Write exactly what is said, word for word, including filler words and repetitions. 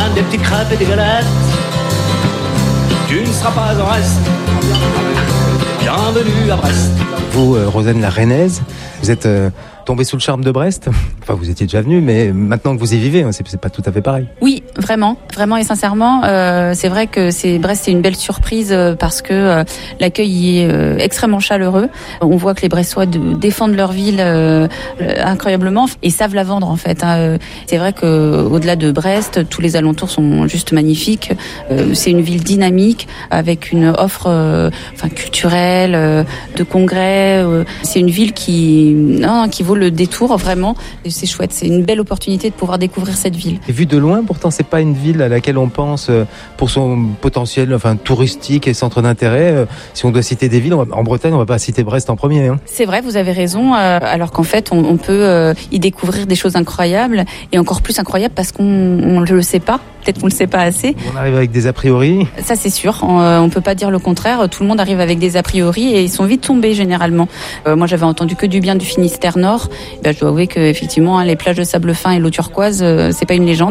Des petites crêpes et des galettes, tu ne seras pas en reste. Bienvenue à Brest. Vous, euh, Rosanne la Rennaise, vous êtes euh, tombée sous le charme de Brest. Enfin, vous étiez déjà venue, mais maintenant que vous y vivez, c'est, c'est pas tout à fait pareil. Oui, vraiment, vraiment et sincèrement, euh, c'est vrai que c'est Brest, c'est une belle surprise euh, parce que euh, l'accueil y est euh, extrêmement chaleureux. On voit que les Brestois de, défendent leur ville euh, euh, incroyablement et savent la vendre en fait. Hein. C'est vrai que au-delà de Brest, tous les alentours sont juste magnifiques. Euh, c'est une ville dynamique avec une offre, euh, enfin culturelle, euh, de congrès. Euh, c'est une ville qui, non, qui vaut le détour vraiment. Et c'est chouette, c'est une belle opportunité de pouvoir découvrir cette ville. Et vu de loin, pourtant, c'est pas une ville à laquelle on pense pour son potentiel, enfin touristique et centre d'intérêt. Si on doit citer des villes, en Bretagne, on va pas citer Brest en premier. Hein. C'est vrai, vous avez raison. Euh, alors qu'en fait, on, on peut euh, y découvrir des choses incroyables et encore plus incroyables parce qu'on ne le sait pas. Peut-être qu'on le sait pas assez. On arrive avec des a priori. Ça, c'est sûr. On, on peut pas dire le contraire. Tout le monde arrive avec des a priori et ils sont vite tombés généralement. Euh, moi, j'avais entendu que du bien du Finistère Nord. Ben, je dois avouer que effectivement, hein, les plages de sable fin et l'eau turquoise, euh, c'est pas une légende.